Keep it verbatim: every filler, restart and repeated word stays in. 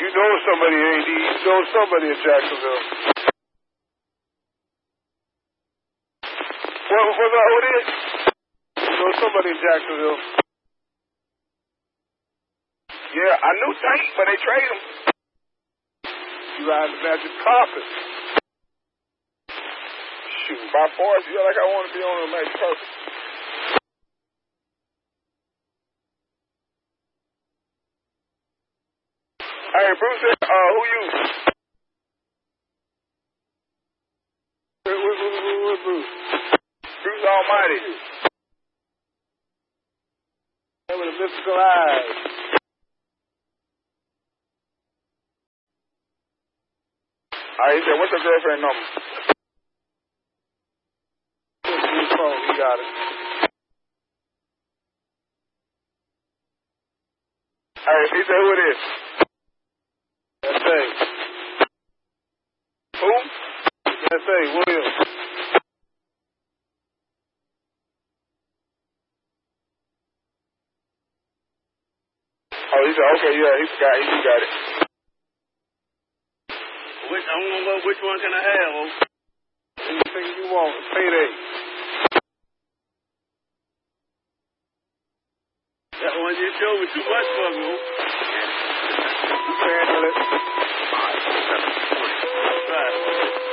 You know somebody, A D. You know somebody in Jacksonville. What, what, what is? You know somebody in Jacksonville. Yeah, I knew Tank, but they traded him. You ride the magic carpet. Shoot, by force, you like I want to be on the magic carpet. Hey, Bruce, uh, who you? What, what, what, what, what Bruce? Bruce Almighty. That with the mystical eyes. Alright, he said, what's your girlfriend number? His phone, he got it. Hey, he said, who it is? S A. Who? S A, Williams. Oh, he said, okay, yeah, he got it. He got it. Which, I want to know which one can I have, oh? Anything you want, payday. That one you showed was too much for me, oh. You can handle it. All right.